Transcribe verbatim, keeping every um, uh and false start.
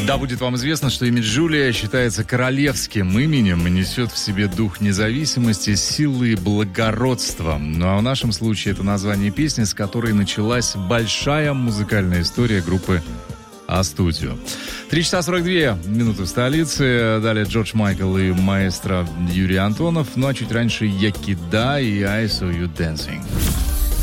Да, будет вам известно, что имя Джулия считается королевским именем и несет в себе дух независимости, силы и благородства. Ну а в нашем случае это название песни, с которой началась большая музыкальная история группы А-студио. Три часа сорок две минуты в столице. Далее Джордж Майкл и маэстро Юрий Антонов. Ну а чуть раньше Якида и I Saw You Dancing.